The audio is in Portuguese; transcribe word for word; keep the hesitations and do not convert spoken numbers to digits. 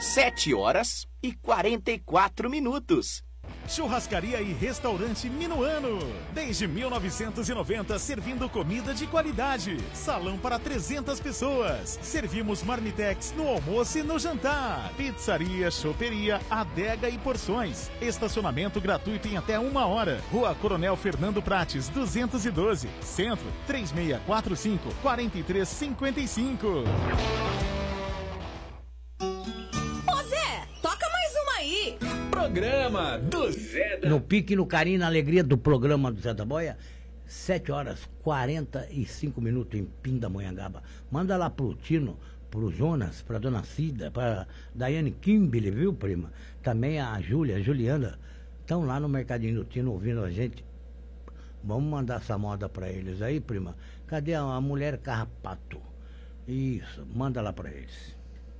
sete horas e quarenta e quatro minutos. Churrascaria e Restaurante Minuano. Desde mil novecentos e noventa, servindo comida de qualidade. Salão para trezentas pessoas. Servimos marmitex no almoço e no jantar. Pizzaria, choperia, adega e porções. Estacionamento gratuito em até uma hora. Rua Coronel Fernando Prates, duzentos e doze. Centro, três seis quatro cinco, quatro três cinco cinco. Ô Zé, toca mais uma aí. Programa do Zé da... No pique, no carinho, na alegria do programa do Zé da Boia, sete horas e quarenta e cinco minutos em Pindamonhangaba. Manda lá pro Tino, pro Jonas, pra Dona Cida, pra Daiane Kimberly, viu, prima? Também a Júlia, a Juliana, estão lá no Mercadinho do Tino ouvindo a gente. Vamos mandar essa moda pra eles aí, prima. Cadê a, a mulher carrapato? Isso, manda lá pra eles.